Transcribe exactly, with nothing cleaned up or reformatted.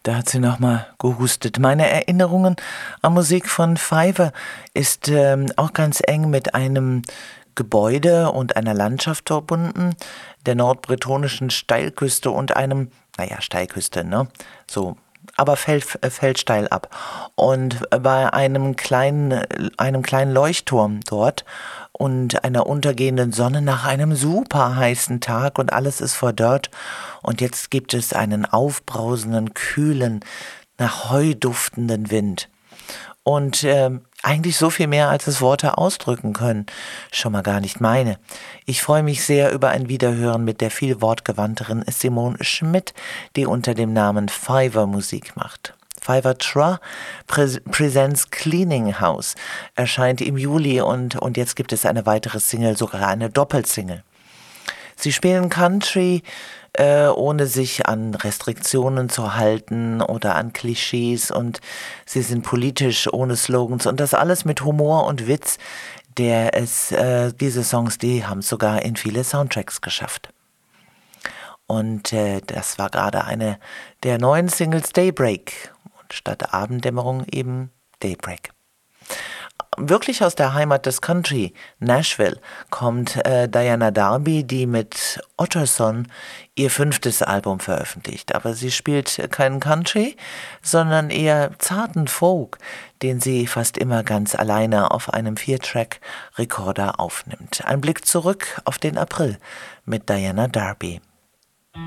Da hat sie nochmal gehustet. Meine Erinnerungen an Musik von Fiverr ist ähm, auch ganz eng mit einem Gebäude und einer Landschaft verbunden, der nordbretonischen Steilküste und einem, naja, Steilküste, ne? So, aber fällt, fällt steil ab. Und bei einem kleinen, einem kleinen Leuchtturm dort und einer untergehenden Sonne nach einem super heißen Tag und alles ist verdorrt. Und jetzt gibt es einen aufbrausenden, kühlen, nach Heu duftenden Wind. Und äh, eigentlich so viel mehr, als es Worte ausdrücken können. Schon mal gar nicht meine. Ich freue mich sehr über ein Wiederhören mit der viel wortgewandteren Simone Schmidt, die unter dem Namen Fiverr Musik macht. Fiverr Tra Pre- Presents Cleaning House erscheint im Juli und, und jetzt gibt es eine weitere Single, sogar eine Doppelsingle. Sie spielen Country, äh, ohne sich an Restriktionen zu halten oder an Klischees, und sie sind politisch, ohne Slogans, und das alles mit Humor und Witz, der es, äh, diese Songs, die haben es sogar in viele Soundtracks geschafft. Und äh, das war gerade eine der neuen Singles, Daybreak, und statt Abenddämmerung eben Daybreak. Wirklich aus der Heimat des Country, Nashville, kommt äh, Diana Darby, die mit Otterson ihr fünftes Album veröffentlicht. Aber sie spielt keinen Country, sondern eher zarten Folk, den sie fast immer ganz alleine auf einem Vier-Track-Rekorder aufnimmt. Ein Blick zurück auf den April mit Diana Darby.